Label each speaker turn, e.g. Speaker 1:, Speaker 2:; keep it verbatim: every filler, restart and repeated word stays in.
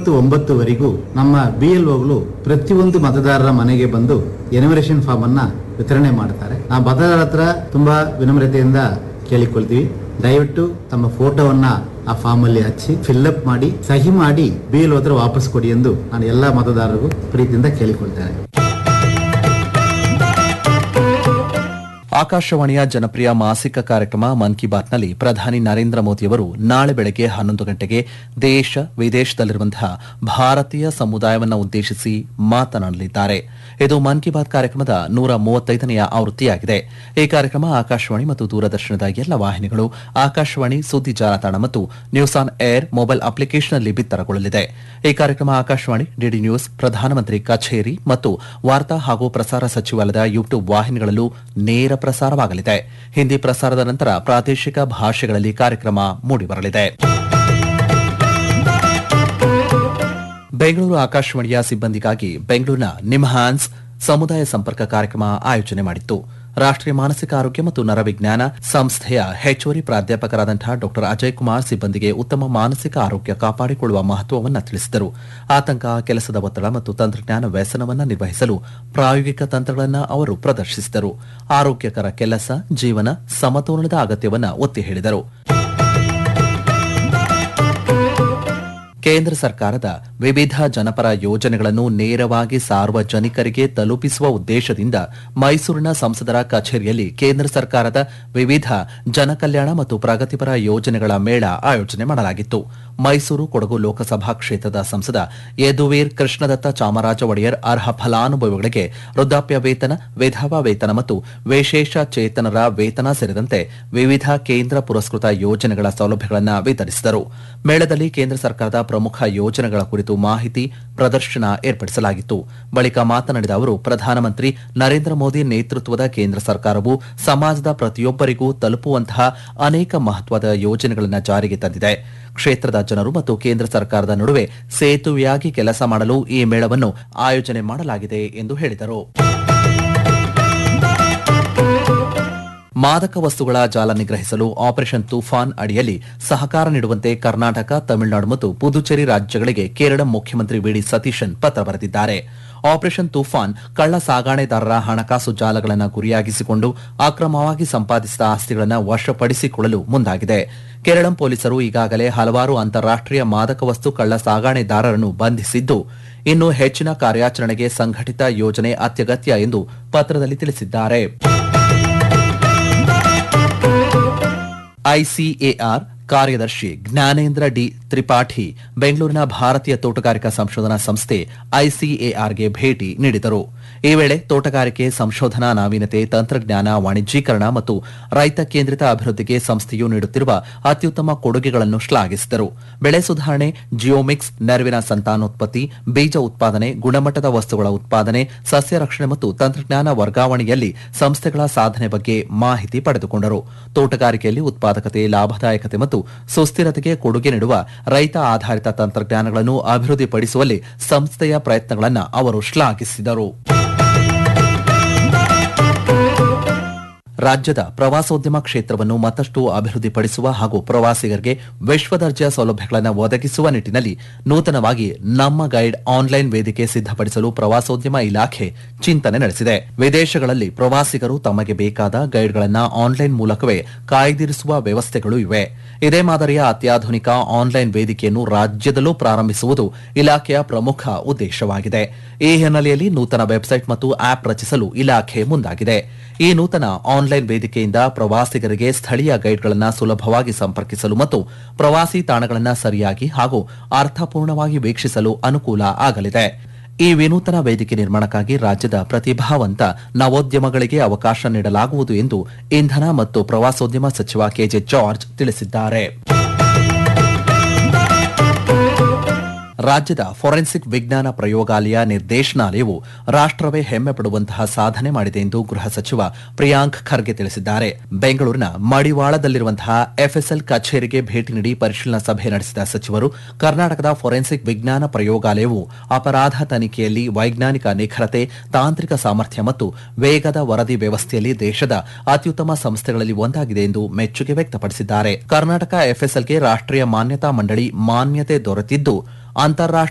Speaker 1: ಮತ್ತು ಒಂಬತ್ತುವರೆಗೂ ನಮ್ಮ B L ಒಗಳು ಪ್ರತಿಯೊಂದು ಮತದಾರರ ಮನೆಗೆ ಬಂದು ಎನ್ಯುಮರೇಷನ್ ಫಾರ್ಮ್ ಅನ್ನ ವಿತರಣೆ ಮಾಡ್ತಾರೆ. ಆ ಮತದಾರರ ಹತ್ರ ತುಂಬಾ ವಿನಮ್ರತೆಯಿಂದ ಕೇಳಿಕೊಳ್ತೀವಿ, ದಯವಿಟ್ಟು ತಮ್ಮ ಫೋಟೋವನ್ನ ಆ ಫಾರ್ಮ್ ಅಲ್ಲಿ ಹಚ್ಚಿ ಫಿಲ್ಅಪ್ ಮಾಡಿ ಸಹಿ ಮಾಡಿ ಬಿ ಎಲ್ ಒ ಹತ್ರ ವಾಪಸ್ ಕೊಡಿ ಎಂದು ನಾನು ಎಲ್ಲಾ ಮತದಾರರಿಗೂ ಪ್ರೀತಿಯಿಂದ ಕೇಳಿಕೊಳ್ತೇನೆ.
Speaker 2: ಆಕಾಶವಾಣಿಯ ಜನಪ್ರಿಯ ಮಾಸಿಕ ಕಾರ್ಯಕ್ರಮ ಮನ್ ಕಿ ಬಾತ್ನಲ್ಲಿ ಪ್ರಧಾನಿ ನರೇಂದ್ರ ಮೋದಿಯವರು ನಾಳೆ ಬೆಳಗ್ಗೆ ಹನ್ನೊಂದು ಗಂಟೆಗೆ ದೇಶ ವಿದೇಶದಲ್ಲಿರುವಂತಹ ಭಾರತೀಯ ಸಮುದಾಯವನ್ನು ಉದ್ದೇಶಿಸಿ ಮಾತನಾಡಲಿದ್ದಾರೆ. ಇದು ಮನ್ ಕಿ ಬಾತ್ ಕಾರ್ಯಕ್ರಮದ ನೂರ ಮೂವತ್ತೈದನೆಯ ಆವೃತ್ತಿಯಾಗಿದೆ. ಈ ಕಾರ್ಯಕ್ರಮ ಆಕಾಶವಾಣಿ ಮತ್ತು ದೂರದರ್ಶನದ ಎಲ್ಲ ವಾಹಿನಿಗಳು, ಆಕಾಶವಾಣಿ ಸುದ್ದಿ ಜಾಲತಾಣ ಮತ್ತು ನ್ಯೂಸ್ ಆನ್ ಏರ್ ಮೊಬೈಲ್ ಅಪ್ಲಿಕೇಶನ್ನಲ್ಲಿ ಬಿತ್ತರಗೊಳ್ಳಲಿದೆ. ಈ ಕಾರ್ಯಕ್ರಮ ಆಕಾಶವಾಣಿ, ಡಿಡಿ ನ್ಯೂಸ್, ಪ್ರಧಾನಮಂತ್ರಿ ಕಚೇರಿ ಮತ್ತು ವಾರ್ತಾ ಹಾಗೂ ಪ್ರಸಾರ ಸಚಿವಾಲಯದ ಯೂಟ್ಯೂಬ್ ವಾಹಿನಿಗಳಲ್ಲೂ ನೇರ ಪ್ರಸಾರವಾಗಲಿದೆ. ಹಿಂದಿ ಪ್ರಸಾರದ ನಂತರ ಪ್ರಾದೇಶಿಕ ಭಾಷೆಗಳಲ್ಲಿ ಕಾರ್ಯಕ್ರಮ ಮೂಡಿಬರಲಿದೆ. ಬೆಂಗಳೂರು ಆಕಾಶವಾಣಿಯ ಸಿಬ್ಬಂದಿಗಾಗಿ ಬೆಂಗಳೂರಿನ ನಿಮ್ಹಾನ್ಸ್ ಸಮುದಾಯ ಸಂಪರ್ಕ ಕಾರ್ಯಕ್ರಮ ಆಯೋಜನೆ ಮಾಡಿತ್ತು. ರಾಷ್ಟೀಯ ಮಾನಸಿಕ ಆರೋಗ್ಯ ಮತ್ತು ನರವಿಜ್ಞಾನ ಸಂಸ್ಥೆಯ ಹೆಚ್ಚುವರಿ ಪ್ರಾಧ್ಯಾಪಕರಾದಂತಹ ಡಾ ಅಜಯ್ ಕುಮಾರ್ ಸಿಬ್ಬಂದಿಗೆ ಉತ್ತಮ ಮಾನಸಿಕ ಆರೋಗ್ಯ ಕಾಪಾಡಿಕೊಳ್ಳುವ ಮಹತ್ವವನ್ನು ತಿಳಿಸಿದರು. ಆತಂಕ, ಕೆಲಸದ ಒತ್ತಡ ಮತ್ತು ತಂತ್ರಜ್ಞಾನ ವ್ಯಸನವನ್ನು ನಿರ್ವಹಿಸಲು ಪ್ರಾಯೋಗಿಕ ತಂತ್ರಗಳನ್ನು ಅವರು ಪ್ರದರ್ಶಿಸಿದರು. ಆರೋಗ್ಯಕರ ಕೆಲಸ ಜೀವನ ಸಮತೋಲನದ ಅಗತ್ಯವನ್ನು ಒತ್ತಿ ಹೇಳಿದರು. ಕೇಂದ್ರ ಸರ್ಕಾರದ ವಿವಿಧ ಜನಪರ ಯೋಜನೆಗಳನ್ನು ನೇರವಾಗಿ ಸಾರ್ವಜನಿಕರಿಗೆ ತಲುಪಿಸುವ ಉದ್ದೇಶದಿಂದ ಮೈಸೂರಿನ ಸಂಸದರ ಕಚೇರಿಯಲ್ಲಿ ಕೇಂದ್ರ ಸರ್ಕಾರದ ವಿವಿಧ ಜನಕಲ್ಯಾಣ ಮತ್ತು ಪ್ರಗತಿಪರ ಯೋಜನೆಗಳ ಮೇಳ ಆಯೋಜನೆ ಮಾಡಲಾಗಿತ್ತು. ಮೈಸೂರು ಕೊಡಗು ಲೋಕಸಭಾ ಕ್ಷೇತ್ರದ ಸಂಸದ ಯದುವೀರ್ ಕೃಷ್ಣದತ್ತ ಚಾಮರಾಜ ಒಡೆಯರ್ ಅರ್ಹ ಫಲಾನುಭವಿಗಳಿಗೆ ವೃದ್ಧಾಪ್ಯ ವೇತನ, ವಿಧವಾ ವೇತನ ಮತ್ತು ವಿಶೇಷ ಚೇತನರ ವೇತನ ಸೇರಿದಂತೆ ವಿವಿಧ ಕೇಂದ್ರ ಪುರಸ್ಕೃತ ಯೋಜನೆಗಳ ಸೌಲಭ್ಯಗಳನ್ನು ವಿತರಿಸಿದರು. ಮೇಳದಲ್ಲಿ ಕೇಂದ್ರ ಸರ್ಕಾರದ ಪ್ರಮುಖ ಯೋಜನೆಗಳ ಕುರಿತು ಮಾಹಿತಿ ಪ್ರದರ್ಶನ ಏರ್ಪಡಿಸಲಾಗಿತ್ತು. ಬಳಿಕ ಮಾತನಾಡಿದ ಅವರು, ಪ್ರಧಾನಮಂತ್ರಿ ನರೇಂದ್ರ ಮೋದಿ ನೇತೃತ್ವದ ಕೇಂದ್ರ ಸರ್ಕಾರವು ಸಮಾಜದ ಪ್ರತಿಯೊಬ್ಬರಿಗೂ ತಲುಪುವಂತಹ ಅನೇಕ ಮಹತ್ವದ ಯೋಜನೆಗಳನ್ನು ಜಾರಿಗೆ ತಂದಿದೆ. ಕ್ಷೇತ್ರದ ಜನರು ಮತ್ತು ಕೇಂದ್ರ ಸರ್ಕಾರದ ನಡುವೆ ಸೇತುವೆಯಾಗಿ ಕೆಲಸ ಮಾಡಲು ಈ ಮೇಳವನ್ನು ಆಯೋಜನೆ ಮಾಡಲಾಗಿದೆ ಎಂದು ಹೇಳಿದರು. ಮಾದಕ ವಸ್ತುಗಳ ಜಾಲ ನಿಗ್ರಹಿಸಲು ಆಪರೇಷನ್ ತೂಫಾನ್ ಅಡಿಯಲ್ಲಿ ಸಹಕಾರ ನೀಡುವಂತೆ ಕರ್ನಾಟಕ, ತಮಿಳುನಾಡು ಮತ್ತು ಪುದುಚೇರಿ ರಾಜ್ಯಗಳಿಗೆ ಕೇರಳ ಮುಖ್ಯಮಂತ್ರಿ ವಿ ಡಿ ಸತೀಶನ್ ಪತ್ರ ಬರೆದಿದ್ದಾರೆ. ಆಪರೇಷನ್ ತೂಫಾನ್ ಕಳ್ಳ ಸಾಗಾಣೆದಾರರ ಹಣಕಾಸು ಜಾಲಗಳನ್ನು ಗುರಿಯಾಗಿಸಿಕೊಂಡು ಅಕ್ರಮವಾಗಿ ಸಂಪಾದಿಸಿದ ಆಸ್ತಿಗಳನ್ನು ವಶಪಡಿಸಿಕೊಳ್ಳಲು ಮುಂದಾಗಿದೆ. ಕೇರಳ ಪೊಲೀಸರು ಈಗಾಗಲೇ ಹಲವಾರು ಅಂತಾರಾಷ್ಟೀಯ ಮಾದಕ ವಸ್ತು ಕಳ್ಳ ಸಾಗಾಣೆದಾರರನ್ನು ಬಂಧಿಸಿದ್ದು, ಇನ್ನು ಹೆಚ್ಚಿನ ಕಾರ್ಯಾಚರಣೆಗೆ ಸಂಘಟಿತ ಯೋಜನೆ ಅತ್ಯಗತ್ಯ ಎಂದು ಪತ್ರದಲ್ಲಿ ತಿಳಿಸಿದ್ದಾರೆ. ಐಸಿಎಆರ್ ಕಾರ್ಯದರ್ಶಿ ಜ್ಞಾನೇಂದ್ರ ಡಿ ತ್ರಿಪಾಠಿ ಬೆಂಗಳೂರಿನ ಭಾರತೀಯ ತೋಟಗಾರಿಕಾ ಸಂಶೋಧನಾ ಸಂಸ್ಥೆ ಐಸಿಎಆರ್ಗೆ ಭೇಟಿ ನೀಡಿದರು. ಈ ವೇಳೆ ತೋಟಗಾರಿಕೆ ಸಂಶೋಧನಾ ನಾವೀನ್ಯತೆ, ತಂತ್ರಜ್ಞಾನ, ವಾಣಿಜ್ಯೀಕರಣ ಮತ್ತು ರೈತ ಕೇಂದ್ರಿತ ಅಭಿವೃದ್ಧಿಗೆ ಸಂಸ್ಥೆಯು ನೀಡುತ್ತಿರುವ ಅತ್ಯುತ್ತಮ ಕೊಡುಗೆಗಳನ್ನು ಶ್ಲಾಘಿಸಿದರು. ಬೆಳೆ ಸುಧಾರಣೆ, ಜಿಯೋಮಿಕ್ಸ್, ನೆರವಿನ ಸಂತಾನೋತ್ಪತ್ತಿ, ಬೀಜ ಉತ್ಪಾದನೆ, ಗುಣಮಟ್ಟದ ವಸ್ತುಗಳ ಉತ್ಪಾದನೆ, ಸಸ್ಯ ರಕ್ಷಣೆ ಮತ್ತು ತಂತ್ರಜ್ಞಾನ ವರ್ಗಾವಣೆಯಲ್ಲಿ ಸಂಸ್ಥೆಗಳ ಸಾಧನೆ ಬಗ್ಗೆ ಮಾಹಿತಿ ಪಡೆದುಕೊಂಡರು. ತೋಟಗಾರಿಕೆಯಲ್ಲಿ ಉತ್ಪಾದಕತೆ, ಲಾಭದಾಯಕತೆ ಮತ್ತು ಸುಸ್ಥಿರತೆಗೆ ಕೊಡುಗೆ ನೀಡುವ ರೈತ ಆಧಾರಿತ ತಂತ್ರಜ್ಞಾನಗಳನ್ನು ಅಭಿವೃದ್ಧಿಪಡಿಸುವಲ್ಲಿ ಸಂಸ್ಥೆಯ ಪ್ರಯತ್ನಗಳನ್ನು ಅವರು ಶ್ಲಾಘಿಸಿದರು. ರಾಜ್ಯದ ಪ್ರವಾಸೋದ್ಯಮ ಕ್ಷೇತ್ರವನ್ನು ಮತ್ತಷ್ಟು ಅಭಿವೃದ್ಧಿಪಡಿಸುವ ಹಾಗೂ ಪ್ರವಾಸಿಗರಿಗೆ ವಿಶ್ವದರ್ಜೆಯ ಸೌಲಭ್ಯಗಳನ್ನು ಒದಗಿಸುವ ನಿಟ್ಟಿನಲ್ಲಿ ನೂತನವಾಗಿ ನಮ್ಮ ಗೈಡ್ ಆನ್ಲೈನ್ ವೇದಿಕೆ ಸಿದ್ಧಪಡಿಸಲು ಪ್ರವಾಸೋದ್ಯಮ ಇಲಾಖೆ ಚಿಂತನೆ ನಡೆಸಿದೆ. ವಿದೇಶಗಳಲ್ಲಿ ಪ್ರವಾಸಿಗರು ತಮಗೆ ಬೇಕಾದ ಗೈಡ್ಗಳನ್ನು ಆನ್ಲೈನ್ ಮೂಲಕವೇ ಕಾಯ್ದಿರಿಸುವ ವ್ಯವಸ್ಥೆಗಳು ಇವೆ. ಇದೇ ಮಾದರಿಯ ಅತ್ಯಾಧುನಿಕ ಆನ್ಲೈನ್ ವೇದಿಕೆಯನ್ನು ರಾಜ್ಯದಲ್ಲೂ ಪ್ರಾರಂಭಿಸುವುದು ಇಲಾಖೆಯ ಪ್ರಮುಖ ಉದ್ದೇಶವಾಗಿದೆ. ಈ ಹಿನ್ನೆಲೆಯಲ್ಲಿ ನೂತನ ವೆಬ್ಸೈಟ್ ಮತ್ತು ಆಪ್ ರಚಿಸಲು ಇಲಾಖೆ ಮುಂದಾಗಿದೆ. ಈ ನೂತನ ಆನ್ಲೈನ್ ವೇದಿಕೆಯಿಂದ ಪ್ರವಾಸಿಗರಿಗೆ ಸ್ಥಳೀಯ ಗೈಡ್ಗಳನ್ನು ಸುಲಭವಾಗಿ ಸಂಪರ್ಕಿಸಲು ಮತ್ತು ಪ್ರವಾಸಿ ತಾಣಗಳನ್ನು ಸರಿಯಾಗಿ ಹಾಗೂ ಅರ್ಥಪೂರ್ಣವಾಗಿ ವೀಕ್ಷಿಸಲು ಅನುಕೂಲ ಆಗಲಿದೆ. ಈ ವಿನೂತನ ವೇದಿಕೆ ನಿರ್ಮಾಣಕ್ಕಾಗಿ ರಾಜ್ಯದ ಪ್ರತಿಭಾವಂತ ನವೋದ್ಯಮಗಳಿಗೆ ಅವಕಾಶ ನೀಡಲಾಗುವುದು ಎಂದು ಇಂಧನ ಮತ್ತು ಪ್ರವಾಸೋದ್ಯಮ ಸಚಿವ ಕೆಜೆ ಜಾರ್ಜ್ ತಿಳಿಸಿದ್ದಾರೆ. ರಾಜ್ಯದ ಫೋರೆನ್ಸಿಕ್ ವಿಜ್ಞಾನ ಪ್ರಯೋಗಾಲಯ ನಿರ್ದೇಶನಾಲಯವು ರಾಷ್ಟವೇ ಹೆಮ್ಮೆ ಪಡುವಂತಹ ಸಾಧನೆ ಮಾಡಿದೆ ಎಂದು ಗೃಹ ಸಚಿವ ಪ್ರಿಯಾಂಕ್ ಖರ್ಗೆ ತಿಳಿಸಿದ್ದಾರೆ. ಬೆಂಗಳೂರಿನ ಮಡಿವಾಳದಲ್ಲಿರುವಂತಹ ಎಫ್ಎಸ್ಎಲ್ ಕಚೇರಿಗೆ ಭೇಟಿ ನೀಡಿ ಪರಿಶೀಲನಾ ಸಭೆ ನಡೆಸಿದ ಸಚಿವರು, ಕರ್ನಾಟಕದ ಫೋರೆನ್ಸಿಕ್ ವಿಜ್ಞಾನ ಪ್ರಯೋಗಾಲಯವು ಅಪರಾಧ ತನಿಖೆಯಲ್ಲಿ ವೈಜ್ಞಾನಿಕ ನಿಖರತೆ, ತಾಂತ್ರಿಕ ಸಾಮರ್ಥ್ಯ ಮತ್ತು ವೇಗದ ವರದಿ ವ್ಯವಸ್ಥೆಯಲ್ಲಿ ದೇಶದ ಅತ್ಯುತ್ತಮ ಸಂಸ್ಥೆಗಳಲ್ಲಿ ಒಂದಾಗಿದೆ ಎಂದು ಮೆಚ್ಚುಗೆ ವ್ಯಕ್ತಪಡಿಸಿದ್ದಾರೆ. ಕರ್ನಾಟಕ ಎಫ್ಎಸ್ಎಲ್ಗೆ ರಾಷ್ಟೀಯ ಮಾನ್ಯತಾ ಮಂಡಳಿ ಮಾನ್ಯತೆ ದೊರೆತಿದ್ದು, ಅಂತಾರಾಷ್ಟ್ರೀಯ